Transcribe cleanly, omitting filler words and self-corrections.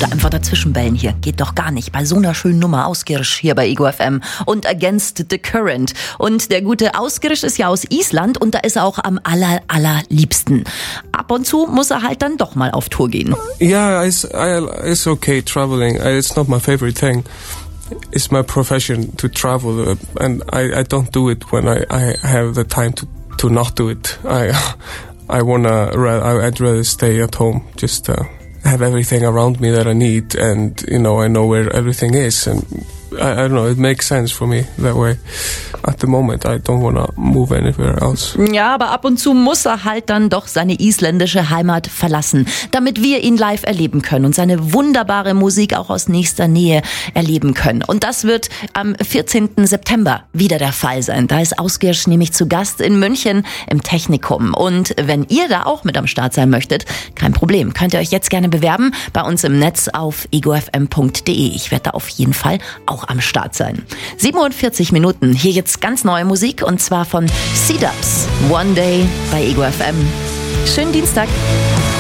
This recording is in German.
oder einfach dazwischen bellen hier. Geht doch gar nicht. Bei so einer schönen Nummer Ausgirsch hier bei Ego FM und Against the Current. Und der gute Ausgirsch ist ja aus Island und da ist er auch am allerliebsten. Ab und zu muss er halt dann doch mal auf Tour gehen. Yeah, it's okay traveling. It's not my favorite thing. It's my profession to travel, and I don't do it when I have the time to not do it. I'd rather stay at home, just have everything around me that I need, and I know where everything is, and I don't know, it makes sense for me that way. At the moment, I don't want to move anywhere else. Ja, aber ab und zu muss er halt dann doch seine isländische Heimat verlassen, damit wir ihn live erleben können und seine wunderbare Musik auch aus nächster Nähe erleben können. Und das wird am 14. September wieder der Fall sein. Da ist Ausgirsch nämlich zu Gast in München im Technikum. Und wenn ihr da auch mit am Start sein möchtet, kein Problem, könnt ihr euch jetzt gerne bewerben bei uns im Netz auf egofm.de. Ich werde da auf jeden Fall auch am Start sein. 47 Minuten, hier jetzt ganz neue Musik und zwar von C-Dubs. One Day bei Ego FM. Schönen Dienstag.